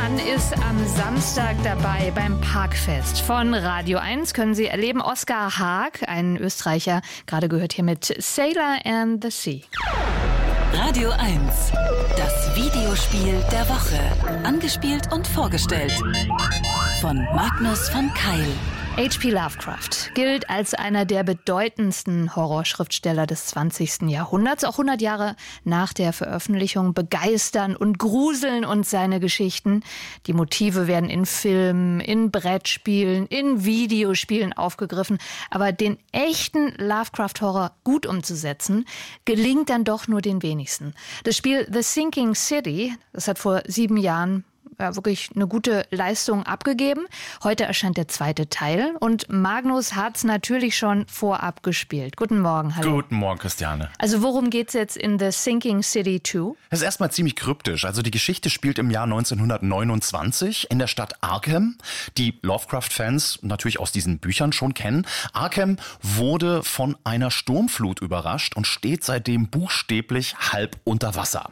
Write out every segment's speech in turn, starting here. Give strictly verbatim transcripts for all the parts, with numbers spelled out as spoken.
Mann ist am Samstag dabei beim Parkfest von Radio eins. Können Sie erleben. Oskar Haag, ein Österreicher, gerade gehört hier mit Sailor and the Sea. Radio eins, das Videospiel der Woche. Angespielt und vorgestellt von Magnus von Keil. H P Lovecraft gilt als einer der bedeutendsten Horrorschriftsteller des zwanzigsten Jahrhunderts. Auch hundert Jahre nach der Veröffentlichung begeistern und gruseln uns seine Geschichten. Die Motive werden in Filmen, in Brettspielen, in Videospielen aufgegriffen. Aber den echten Lovecraft-Horror gut umzusetzen, gelingt dann doch nur den wenigsten. Das Spiel The Sinking City, das hat vor sieben Jahren Ja, wirklich eine gute Leistung abgegeben. Heute erscheint der zweite Teil und Magnus hat's natürlich schon vorab gespielt. Guten Morgen, hallo. Guten Morgen, Christiane. Also worum geht's jetzt in The Sinking City zwei? Es ist erstmal ziemlich kryptisch. Also die Geschichte spielt im Jahr neunzehnhundertneunundzwanzig in der Stadt Arkham, die Lovecraft-Fans natürlich aus diesen Büchern schon kennen. Arkham wurde von einer Sturmflut überrascht und steht seitdem buchstäblich halb unter Wasser.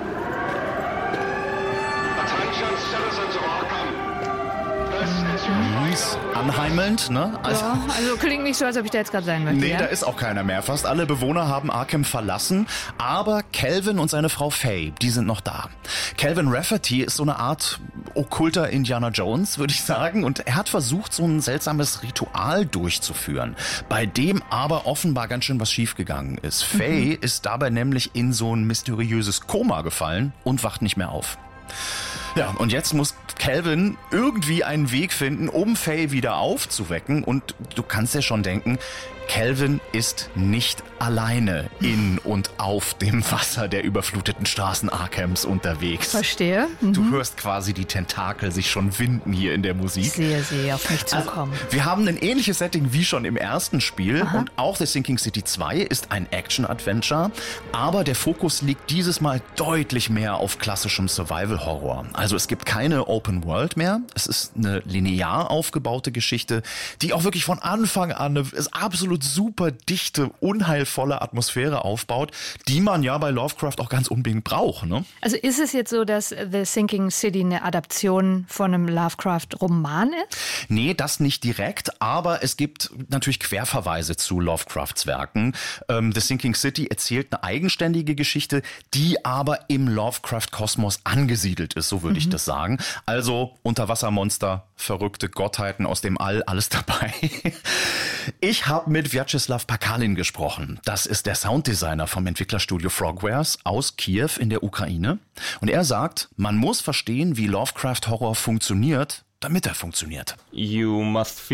Anheimelnd, ne? Also, ja, also klingt nicht so, als ob ich da jetzt gerade sein möchte. Nee, ja? da ist auch keiner mehr. Fast alle Bewohner haben Arkham verlassen, aber Calvin und seine Frau Faye, die sind noch da. Calvin Rafferty ist so eine Art okkulter Indiana Jones, würde ich sagen, und er hat versucht, so ein seltsames Ritual durchzuführen, bei dem aber offenbar ganz schön was schiefgegangen ist. Faye mhm. ist dabei nämlich in so ein mysteriöses Koma gefallen und wacht nicht mehr auf. Ja, und jetzt muss Calvin irgendwie einen Weg finden, um Faye wieder aufzuwecken. Und du kannst dir schon denken, Calvin ist nicht alleine in und auf dem Wasser der überfluteten Straßen Arkhams unterwegs. Verstehe. Mhm. Du hörst quasi die Tentakel sich schon winden hier in der Musik. Ich sehe sie auf mich zukommen. Also, wir haben ein ähnliches Setting wie schon im ersten Spiel. Aha. Und auch The Sinking City zwei ist ein Action-Adventure. Aber der Fokus liegt dieses Mal deutlich mehr auf klassischem Survival-Horror. Also es gibt keine Open World mehr. Es ist eine linear aufgebaute Geschichte, die auch wirklich von Anfang an eine absolut super dichte, unheilvolle Atmosphäre aufbaut, die man ja bei Lovecraft auch ganz unbedingt braucht, ne? Also ist es jetzt so, dass The Sinking City eine Adaption von einem Lovecraft-Roman ist? Nee, das nicht direkt, aber es gibt natürlich Querverweise zu Lovecrafts Werken. Ähm, The Sinking City erzählt eine eigenständige Geschichte, die aber im Lovecraft-Kosmos angesiedelt ist, so würde mhm. ich das sagen. Also Unterwassermonster, verrückte Gottheiten aus dem All, alles dabei. Ich habe mit Vyacheslav Pakalin gesprochen. Das ist der Sounddesigner vom Entwicklerstudio Frogwares aus Kiew in der Ukraine. Und er sagt, man muss verstehen, wie Lovecraft-Horror funktioniert, damit er funktioniert. Man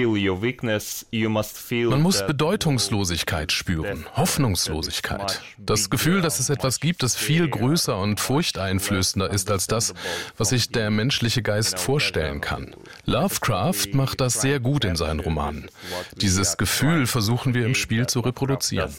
muss Bedeutungslosigkeit spüren, Hoffnungslosigkeit. Das Gefühl, dass es etwas gibt, das viel größer und furchteinflößender ist als das, was sich der menschliche Geist vorstellen kann. Lovecraft macht das sehr gut in seinen Romanen. Dieses Gefühl versuchen wir im Spiel zu reproduzieren.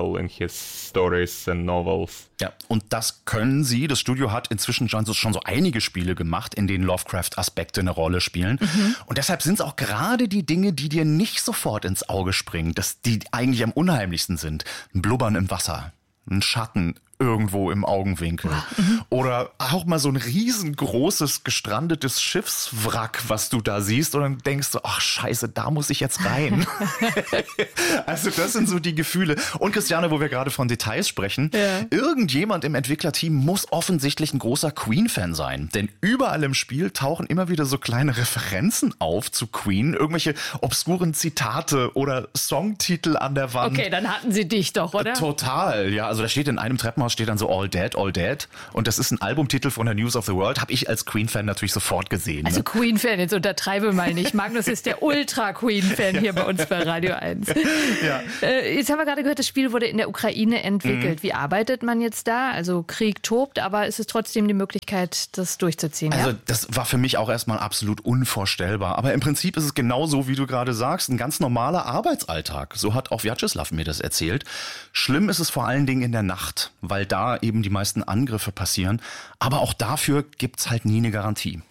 Ja, und das können sie. Das Studio hat inzwischen schon so, schon so einige Spiele gemacht, in denen Lovecraft-Aspekte eine Rolle spielen. Mhm. Und deshalb sind es auch gerade die Dinge, die dir nicht sofort ins Auge springen, dass die eigentlich am unheimlichsten sind. Ein Blubbern im Wasser, ein Schatten irgendwo im Augenwinkel. Mhm. Oder auch mal so ein riesengroßes, gestrandetes Schiffswrack, was du da siehst und dann denkst du, ach scheiße, da muss ich jetzt rein. Also das sind so die Gefühle. Und Christiane, wo wir gerade von Details sprechen, ja. Irgendjemand im Entwicklerteam muss offensichtlich ein großer Queen-Fan sein. Denn überall im Spiel tauchen immer wieder so kleine Referenzen auf zu Queen. Irgendwelche obskuren Zitate oder Songtitel an der Wand. Okay, dann hatten sie dich doch, oder? Total, ja. Also da steht in einem Treppenhaus steht dann so All Dead, All Dead. Und das ist ein Albumtitel von der News of the World. Habe ich als Queen-Fan natürlich sofort gesehen. Also ne? Queen-Fan, jetzt untertreibe mal nicht. Magnus ist der Ultra-Queen-Fan hier bei uns bei Radio eins. Ja. Äh, jetzt haben wir gerade gehört, das Spiel wurde in der Ukraine entwickelt. Mhm. Wie arbeitet man jetzt da? Also Krieg tobt, aber ist es trotzdem die Möglichkeit, das durchzuziehen? Also ja? Das war für mich auch erstmal absolut unvorstellbar. Aber im Prinzip ist es genauso, wie du gerade sagst, ein ganz normaler Arbeitsalltag. So hat auch Vyacheslav mir das erzählt. Schlimm ist es vor allen Dingen in der Nacht, weil da eben die meisten Angriffe passieren. Aber auch dafür gibt's halt nie eine Garantie.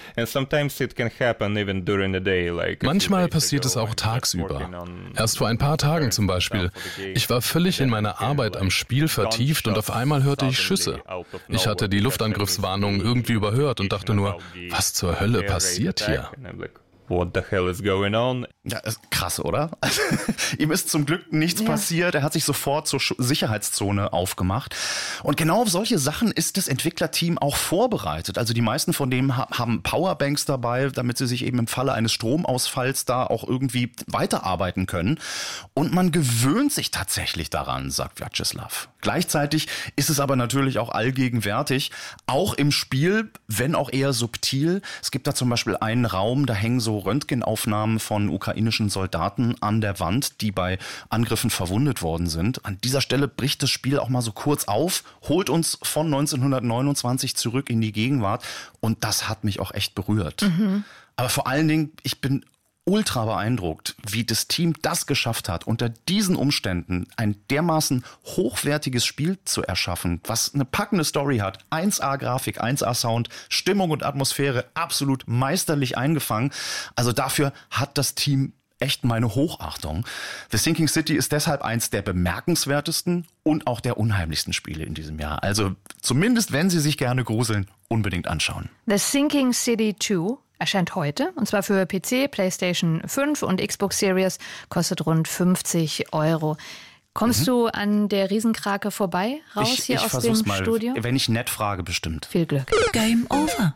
Manchmal passiert es auch tagsüber. Erst vor ein paar Tagen zum Beispiel. Ich war völlig in meiner Arbeit am Spiel vertieft und auf einmal hörte ich Schüsse. Ich hatte die Luftangriffswarnung irgendwie überhört und dachte nur, was zur Hölle passiert hier? What the hell is going on? Ja, ist krass, oder? Also, ihm ist zum Glück nichts ja. passiert. Er hat sich sofort zur Sicherheitszone aufgemacht. Und genau auf solche Sachen ist das Entwicklerteam auch vorbereitet. Also die meisten von denen ha- haben Powerbanks dabei, damit sie sich eben im Falle eines Stromausfalls da auch irgendwie weiterarbeiten können. Und man gewöhnt sich tatsächlich daran, sagt Vyacheslav. Gleichzeitig ist es aber natürlich auch allgegenwärtig, auch im Spiel, wenn auch eher subtil. Es gibt da zum Beispiel einen Raum, da hängen so Röntgenaufnahmen von ukrainischen Soldaten an der Wand, die bei Angriffen verwundet worden sind. An dieser Stelle bricht das Spiel auch mal so kurz auf, holt uns von neunzehnhundertneunundzwanzig zurück in die Gegenwart und das hat mich auch echt berührt. Mhm. Aber vor allen Dingen, ich bin ultra beeindruckt, wie das Team das geschafft hat, unter diesen Umständen ein dermaßen hochwertiges Spiel zu erschaffen, was eine packende Story hat, eins A Grafik, eins A Sound, Stimmung und Atmosphäre absolut meisterlich eingefangen. Also dafür hat das Team echt meine Hochachtung. The Sinking City ist deshalb eins der bemerkenswertesten und auch der unheimlichsten Spiele in diesem Jahr. Also zumindest, wenn Sie sich gerne gruseln, unbedingt anschauen. The Sinking City zwei erscheint heute, und zwar für P C, PlayStation fünf und Xbox Series, kostet rund fünfzig Euro. Kommst mhm. du an der Riesenkrake vorbei, raus ich, hier ich aus dem mal. Studio? Wenn ich nett frage, bestimmt. Viel Glück. Game over.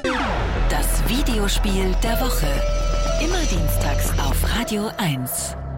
Das Videospiel der Woche. Immer dienstags auf Radio eins.